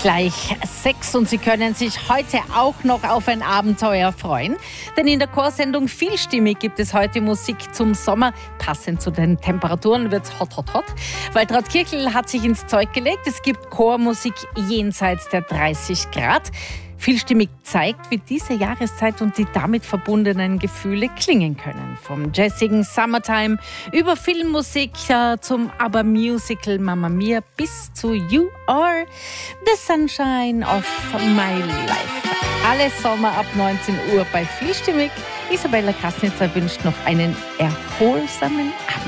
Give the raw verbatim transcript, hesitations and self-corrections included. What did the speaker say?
Gleich sechs und Sie können sich heute auch noch auf ein Abenteuer freuen. Denn in der Chorsendung Vielstimmig gibt es heute Musik zum Sommer. Passend zu den Temperaturen wird's hot, hot, hot. Waltraud Kirchel hat sich ins Zeug gelegt. Es gibt Chormusik jenseits der dreißig Grad. Vielstimmig zeigt, wie diese Jahreszeit und die damit verbundenen Gefühle klingen können. Vom jazzigen Summertime über Filmmusik äh, zum ABBA-Musical Mamma Mia bis zu You Are the Sunshine of My Life. Alle Sommer ab neunzehn Uhr bei Vielstimmig. Isabella Kasnitzer wünscht noch einen erholsamen Abend.